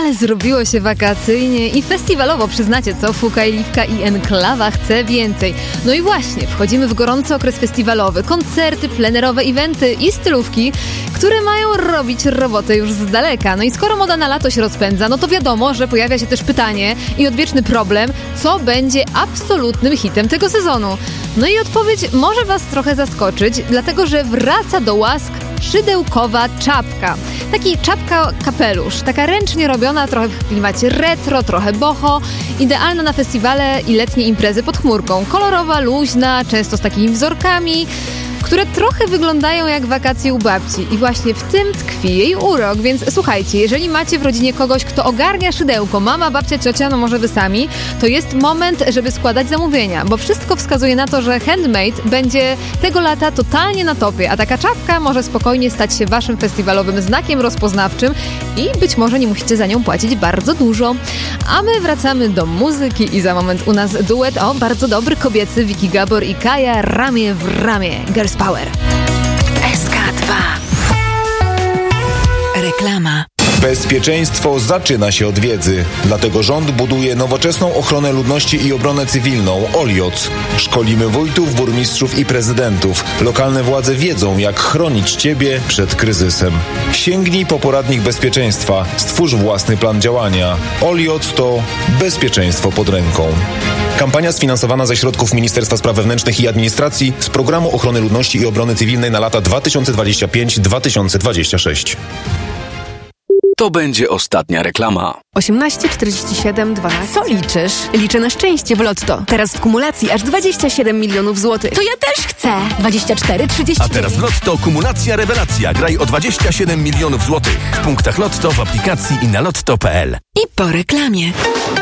Ale zrobiło się wakacyjnie i festiwalowo, przyznacie co? Fuka i Liwka i Enklawa chce więcej. No i właśnie, wchodzimy w gorący okres festiwalowy. Koncerty, plenerowe eventy i stylówki, które mają robić robotę już z daleka. No i skoro moda na lato się rozpędza, no to wiadomo, że pojawia się też pytanie i odwieczny problem, co będzie absolutnym hitem tego sezonu. No i odpowiedź może was trochę zaskoczyć, dlatego że wraca do łask szydełkowa czapka. Taki czapka-kapelusz, taka ręcznie robiona, trochę w klimacie retro, trochę boho, idealna na festiwale i letnie imprezy pod chmurką. Kolorowa, luźna, często z takimi wzorkami, które trochę wyglądają jak wakacje u babci. I właśnie w tym tkwi jej urok, więc słuchajcie, jeżeli macie w rodzinie kogoś, kto ogarnia szydełko, mama, babcia, ciocia, no może wy sami, to jest moment, żeby składać zamówienia, bo wszystko wskazuje na to, że handmade będzie tego lata totalnie na topie, a taka czapka może spokojnie stać się waszym festiwalowym znakiem rozpoznawczym i być może nie musicie za nią płacić bardzo dużo. A my wracamy do muzyki i za moment u nas duet, bardzo dobry kobiecy, Wiki Gabor i Kaja, ramię w ramię. Girls Power. SK2. Reklama. Bezpieczeństwo zaczyna się od wiedzy. Dlatego rząd buduje nowoczesną ochronę ludności i obronę cywilną OLIOC. Szkolimy wójtów, burmistrzów i prezydentów. Lokalne władze wiedzą, jak chronić Ciebie przed kryzysem. Sięgnij po poradnik bezpieczeństwa. Stwórz własny plan działania. OLIOC to bezpieczeństwo pod ręką. Kampania sfinansowana ze środków Ministerstwa Spraw Wewnętrznych i Administracji z Programu Ochrony Ludności i Obrony Cywilnej na lata 2025-2026. To będzie ostatnia reklama. 18 47 12. Co liczysz? Liczę na szczęście w Lotto. Teraz w kumulacji aż 27 milionów złotych. To ja też chcę. 24, 30. A teraz w Lotto kumulacja rewelacja. Graj o 27 milionów złotych. W punktach Lotto, w aplikacji i na lotto.pl. I po reklamie.